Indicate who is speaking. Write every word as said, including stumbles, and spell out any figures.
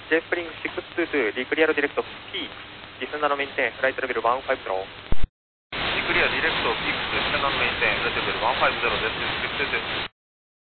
Speaker 1: J スプリングシックスツーツーリクリアルディレクト P リスナーのメインテンフライトレベルワンファイブゼロ。
Speaker 2: リクリアディレクト ピーエックス リスナーのメインテンフライトレベルワンファイブゼロです。シックスツーツー